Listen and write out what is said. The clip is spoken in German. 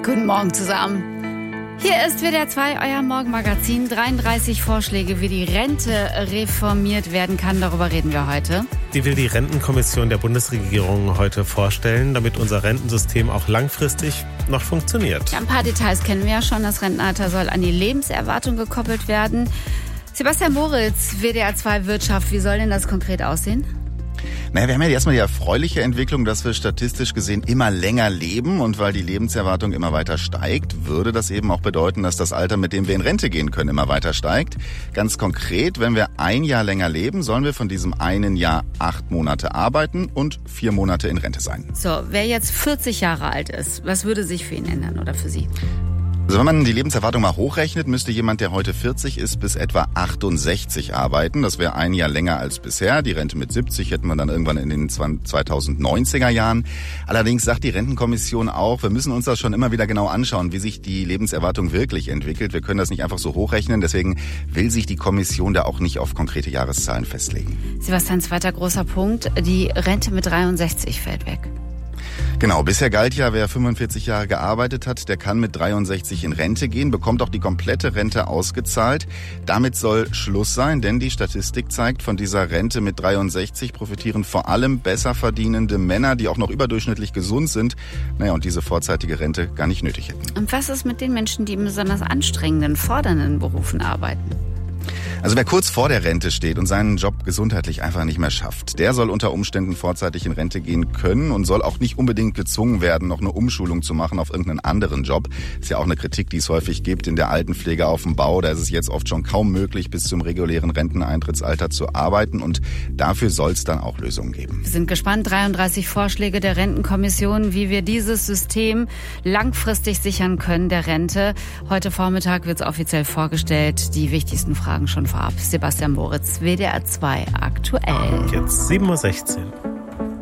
Guten Morgen zusammen. Hier ist WDR 2, euer Morgenmagazin. 33 Vorschläge, wie die Rente reformiert werden kann. Darüber reden wir heute. Die will die Rentenkommission der Bundesregierung heute vorstellen, damit unser Rentensystem auch langfristig noch funktioniert. Ja, ein paar Details kennen wir ja schon. Das Rentenalter soll an die Lebenserwartung gekoppelt werden. Sebastian Moritz, WDR 2 Wirtschaft. Wie soll denn das konkret aussehen? Naja, wir haben ja erstmal die erfreuliche Entwicklung, dass wir statistisch gesehen immer länger leben. Und weil die Lebenserwartung immer weiter steigt, würde das eben auch bedeuten, dass das Alter, mit dem wir in Rente gehen können, immer weiter steigt. Ganz konkret, wenn wir ein Jahr länger leben, sollen wir von diesem einen Jahr 8 Monate arbeiten und 4 Monate in Rente sein. So, wer jetzt 40 Jahre alt ist, was würde sich für ihn ändern oder für Sie? Also wenn man die Lebenserwartung mal hochrechnet, müsste jemand, der heute 40 ist, bis etwa 68 arbeiten. Das wäre ein Jahr länger als bisher. Die Rente mit 70 hätten wir dann irgendwann in den 2090er Jahren. Allerdings sagt die Rentenkommission auch, wir müssen uns das schon immer wieder genau anschauen, wie sich die Lebenserwartung wirklich entwickelt. Wir können das nicht einfach so hochrechnen. Deswegen will sich die Kommission da auch nicht auf konkrete Jahreszahlen festlegen. Sebastian, zweiter großer Punkt. Die Rente mit 63 fällt weg. Genau, bisher galt ja, wer 45 Jahre gearbeitet hat, der kann mit 63 in Rente gehen, bekommt auch die komplette Rente ausgezahlt. Damit soll Schluss sein, denn die Statistik zeigt, von dieser Rente mit 63 profitieren vor allem besser verdienende Männer, die auch noch überdurchschnittlich gesund sind, und diese vorzeitige Rente gar nicht nötig hätten. Und was ist mit den Menschen, die in besonders anstrengenden, fordernden Berufen arbeiten? Also wer kurz vor der Rente steht und seinen Job gesundheitlich einfach nicht mehr schafft, der soll unter Umständen vorzeitig in Rente gehen können und soll auch nicht unbedingt gezwungen werden, noch eine Umschulung zu machen auf irgendeinen anderen Job. Ist ja auch eine Kritik, die es häufig gibt in der Altenpflege auf dem Bau. Da ist es jetzt oft schon kaum möglich, bis zum regulären Renteneintrittsalter zu arbeiten, und dafür soll es dann auch Lösungen geben. Wir sind gespannt. 33 Vorschläge der Rentenkommission, wie wir dieses System langfristig sichern können, der Rente. Heute Vormittag wird es offiziell vorgestellt. Die wichtigsten Fragen schon vorab. Sebastian Moritz, WDR 2 aktuell. Jetzt 7:16 Uhr.